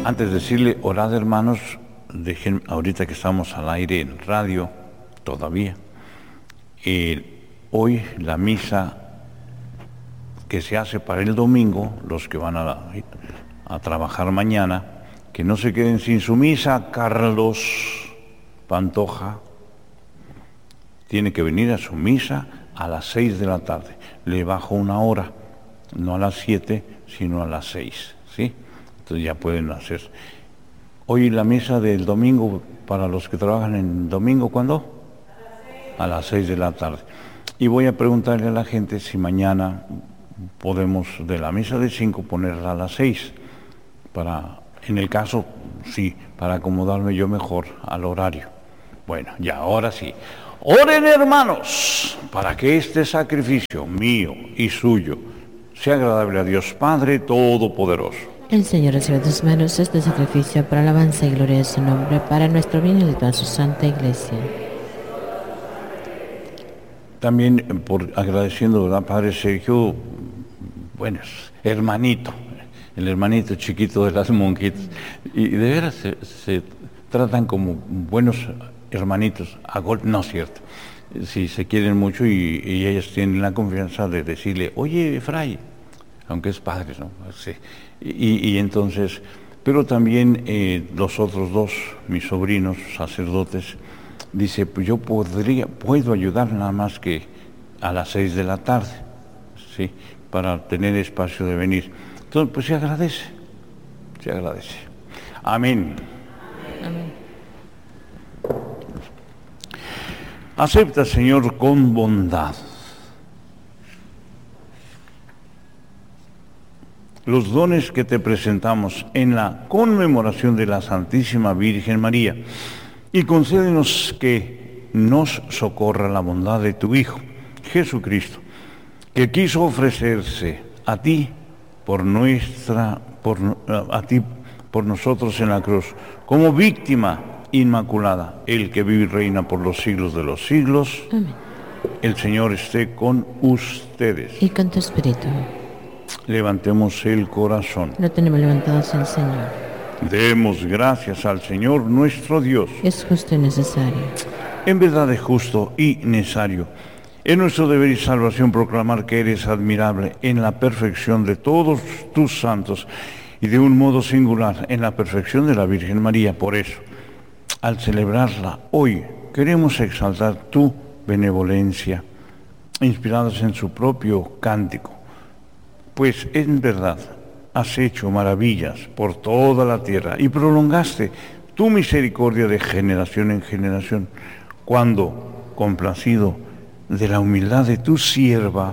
Antes de decirle, orad hermanos, dejen, ahorita que estamos al aire en radio, todavía, hoy la misa que se hace para el domingo, los que van a trabajar mañana, que no se queden sin su misa. Carlos Pantoja tiene que venir a su misa a las 6 de la tarde. Le bajo una hora, no a las 7, sino a las 6, ¿sí? Entonces ya pueden hacer. Hoy la misa del domingo, para los que trabajan en domingo, ¿cuándo? A las 6 de la tarde. Y voy a preguntarle a la gente si mañana podemos de la misa de 5 ponerla a las 6, para, en el caso, sí, para acomodarme yo mejor al horario. Bueno, ya, ahora sí. Oren hermanos, para que este sacrificio mío y suyo sea agradable a Dios Padre Todopoderoso. El Señor recibe de tus manos este sacrificio para alabanza y gloria de su nombre, para nuestro bien y de toda su santa Iglesia. También agradeciendo, ¿verdad, Padre Sergio? Bueno, hermanito, el hermanito chiquito de las monjitas. Y de veras se tratan como buenos hermanitos, no es cierto. Si se quieren mucho y ellas tienen la confianza de decirle, oye, fray, aunque es padre, ¿no? Sí. Y entonces, pero también los otros dos, mis sobrinos, sacerdotes, dice, pues yo puedo ayudar nada más que a las 6 de la tarde, ¿sí? Para tener espacio de venir. Entonces, pues se agradece. Amén. Amén. Acepta, Señor, con bondad los dones que te presentamos en la conmemoración de la Santísima Virgen María, y concédenos que nos socorra la bondad de tu Hijo, Jesucristo, que quiso ofrecerse a ti por nosotros en la cruz, como víctima inmaculada, el que vive y reina por los siglos de los siglos. Amén. El Señor esté con ustedes. Y con tu espíritu. Levantemos el corazón. Lo tenemos levantado hacia el Señor. Demos gracias al Señor nuestro Dios. Es justo y necesario. En verdad es justo y necesario. Es nuestro deber y salvación proclamar que eres admirable en la perfección de todos tus santos y de un modo singular en la perfección de la Virgen María. Por eso, al celebrarla hoy, queremos exaltar tu benevolencia, inspirados en su propio cántico, pues en verdad has hecho maravillas por toda la tierra y prolongaste tu misericordia de generación en generación, cuando, complacido de la humildad de tu sierva,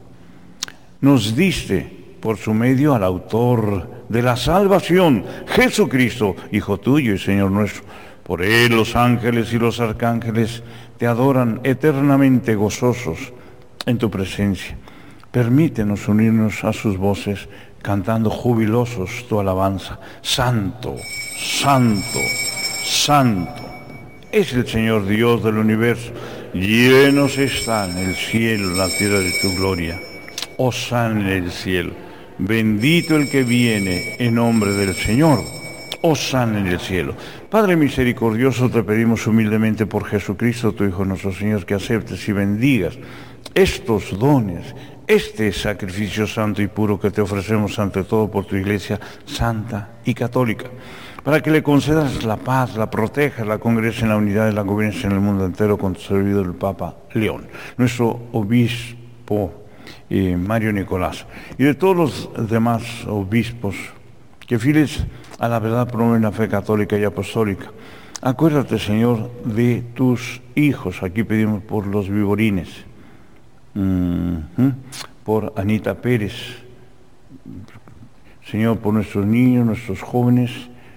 nos diste por su medio al autor de la salvación, Jesucristo, Hijo tuyo y Señor nuestro. Por él los ángeles y los arcángeles te adoran eternamente gozosos en tu presencia. Permítenos unirnos a sus voces, cantando jubilosos tu alabanza. Santo, santo, santo es el Señor Dios del universo. Llenos están el cielo, la tierra de tu gloria. Hosana en el cielo. Bendito el que viene en nombre del Señor. Hosana en el cielo. Padre misericordioso, te pedimos humildemente por Jesucristo, tu Hijo nuestro Señor, que aceptes y bendigas estos dones, este sacrificio santo y puro que te ofrecemos ante todo por tu Iglesia santa y católica, para que le concedas la paz, la protejas, la congregues en la unidad y la gobiernes en el mundo entero con tu servidor el Papa León, nuestro obispo Mario Nicolás, y de todos los demás obispos que fieles a la verdad promueven la fe católica y apostólica. Acuérdate, Señor, de tus hijos. Aquí pedimos por los Viborines, por Anita Pérez, Señor, por nuestros niños, nuestros jóvenes,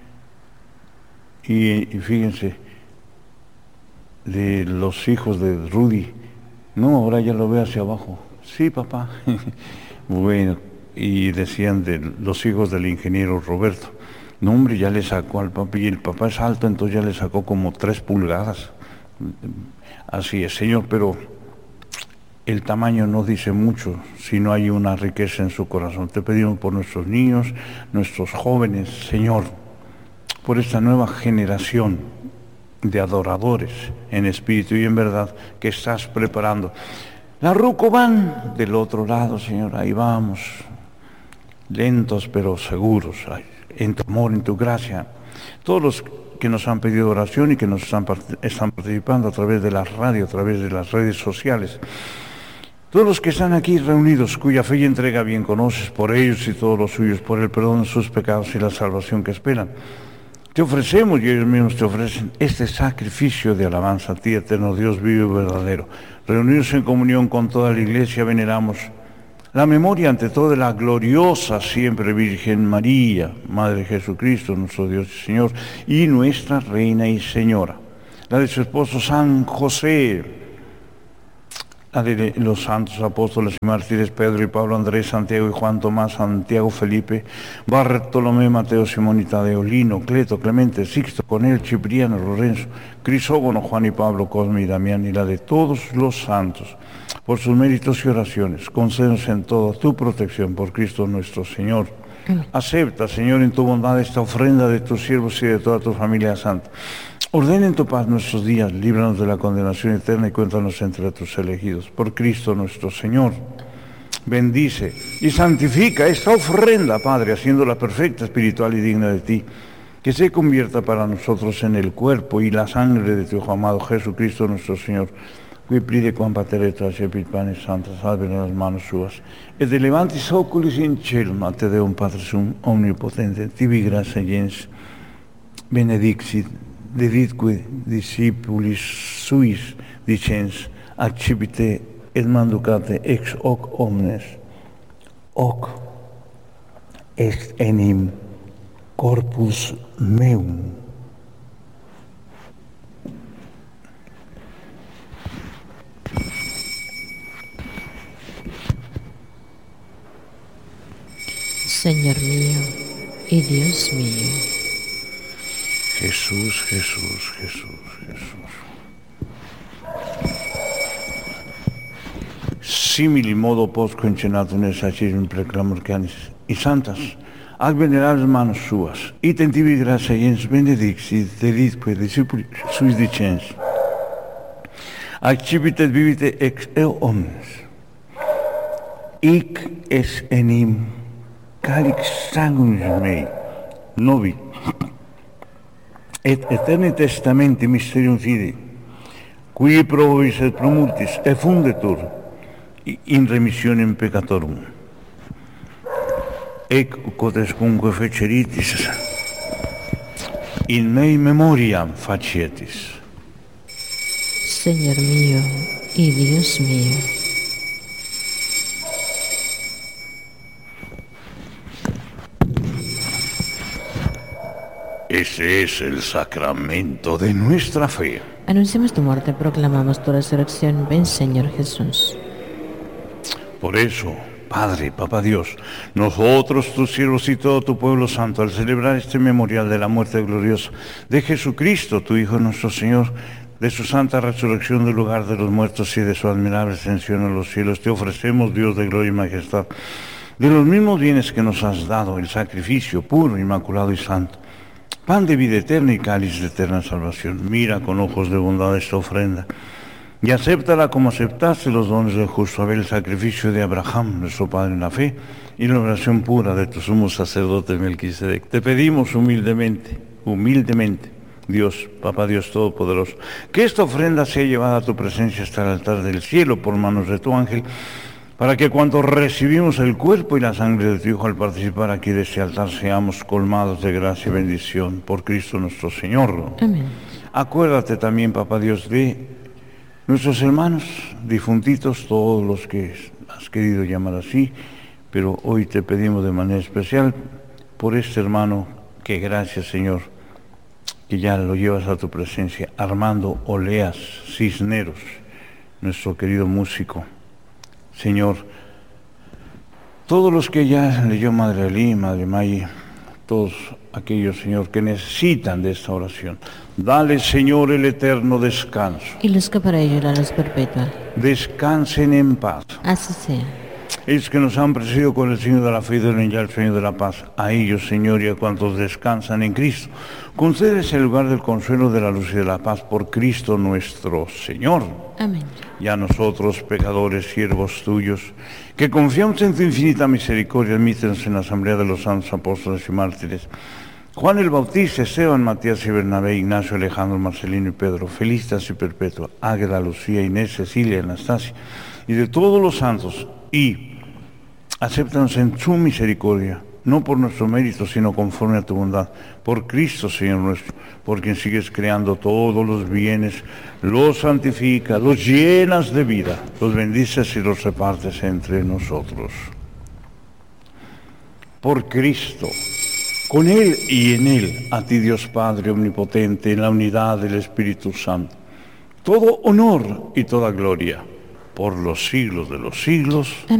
y fíjense, de los hijos de Rudy. No, ahora ya lo veo hacia abajo. Sí, papá. Bueno, y decían de los hijos del ingeniero Roberto. No, hombre, ya le sacó al papá, y el papá es alto, entonces ya le sacó como 3 pulgadas. Así es, Señor, pero el tamaño no dice mucho si no hay una riqueza en su corazón. Te pedimos por nuestros niños, nuestros jóvenes, Señor, por esta nueva generación de adoradores en espíritu y en verdad que estás preparando. La ruco van del otro lado, Señor, ahí vamos, lentos pero seguros, en tu amor, en tu gracia. Todos los que nos han pedido oración y que nos están participando a través de la radio, a través de las redes sociales. Todos los que están aquí reunidos, cuya fe y entrega bien conoces, por ellos y todos los suyos, por el perdón de sus pecados y la salvación que esperan. Te ofrecemos y ellos mismos te ofrecen este sacrificio de alabanza a ti, eterno Dios vivo y verdadero. Reunidos en comunión con toda la Iglesia, veneramos la memoria ante todo de la gloriosa siempre Virgen María, Madre de Jesucristo, nuestro Dios y Señor, y nuestra Reina y Señora. La de su esposo San José, la de los santos apóstoles y mártires Pedro y Pablo, Andrés, Santiago y Juan, Tomás, Santiago, Felipe, Bartolomé, Mateo, Simón y Tadeo, Lino, Cleto, Clemente, Sixto, Conel, Cipriano, Lorenzo, Crisógono, Juan y Pablo, Cosme y Damián, y la de todos los santos. Por sus méritos y oraciones, concédenos en todo tu protección por Cristo nuestro Señor. Acepta, Señor, en tu bondad esta ofrenda de tus siervos y de toda tu familia santa. Ordena en tu paz nuestros días, líbranos de la condenación eterna y cuéntanos entre tus elegidos. Por Cristo nuestro Señor. Bendice y santifica esta ofrenda, Padre, haciéndola perfecta, espiritual y digna de ti. Que se convierta para nosotros en el cuerpo y la sangre de tu Hijo amado Jesucristo nuestro Señor. Qui pride quam patere tracepit panis santa, salve las manos suas. Et de levantis oculis in celum, a te Deum Patris sum omnipotente, tibi gratia gens, benedixit, deditque discipulis suis, dicens, accipite et manducate ex hoc omnes, hoc est enim corpus meum. Señor mío y Dios mío. Jesús, Jesús, Jesús, Jesús. Simili modo post concenatum in sacism preclamor canis y santas, ad venerables manos suas, item tibi gratia gens benedixit, delitque discipulis suis dicens, accipit et vivite ex eo omnes, hic es enim calix sanguinis mei, novi, et eterni testamenti mysterium fidei, qui probis et promultis effundetur in remissionem peccatorum. Ec quodescunque feceritis, in mei memoriam facietis. Señor mío y Dios mío. Ese es el sacramento de nuestra fe. Anunciamos tu muerte, proclamamos tu resurrección. Ven, Señor Jesús. Por eso, Padre, Papá Dios, nosotros, tus siervos y todo tu pueblo santo, al celebrar este memorial de la muerte gloriosa de Jesucristo, tu Hijo nuestro Señor, de su santa resurrección del lugar de los muertos y de su admirable ascensión a los cielos, te ofrecemos, Dios de gloria y majestad, de los mismos bienes que nos has dado, el sacrificio puro, inmaculado y santo, pan de vida eterna y cáliz de eterna salvación. Mira con ojos de bondad esta ofrenda y acéptala como aceptaste los dones del justo Abel, el sacrificio de Abraham, nuestro Padre en la fe, y la oración pura de tu sumo sacerdote Melquisedec. Te pedimos humildemente, Dios, Papá Dios Todopoderoso, que esta ofrenda sea llevada a tu presencia hasta el altar del cielo por manos de tu ángel, para que cuando recibimos el cuerpo y la sangre de tu Hijo al participar aquí de este altar, seamos colmados de gracia y bendición por Cristo nuestro Señor. Amén. Acuérdate también, Papá Dios, de nuestros hermanos difuntitos, todos los que has querido llamar así, pero hoy te pedimos de manera especial por este hermano que gracias, Señor, que ya lo llevas a tu presencia, Armando Oleas Cisneros, nuestro querido músico. Señor, todos los que ya leyó Madre Ali, Madre May, todos aquellos, Señor, que necesitan de esta oración, dale, Señor, el eterno descanso. Y luzca para ellos la luz perpetua. Descansen en paz. Así sea. es que nos han precedido con el signo de la fe y del ya el sueño de la paz. A ellos, Señor, y a cuantos descansan en Cristo, concedes el lugar del consuelo, de la luz y de la paz por Cristo nuestro Señor. Amén. Y a nosotros, pecadores, siervos tuyos, que confiamos en tu infinita misericordia, admítenos en la asamblea de los santos apóstoles y mártires, Juan el Bautista, Esteban, Matías y Bernabé, Ignacio, Alejandro, Marcelino y Pedro, Felicitas y Perpetua, Águeda, Lucía, Inés, Cecilia, Anastasia, y de todos los santos, y acéptanos en su misericordia, no por nuestro mérito, sino conforme a tu bondad, por Cristo, Señor nuestro, por quien sigues creando todos los bienes, los santificas, los llenas de vida, los bendices y los repartes entre nosotros. Por Cristo, con Él y en Él, a ti Dios Padre Omnipotente, en la unidad del Espíritu Santo, todo honor y toda gloria, por los siglos de los siglos.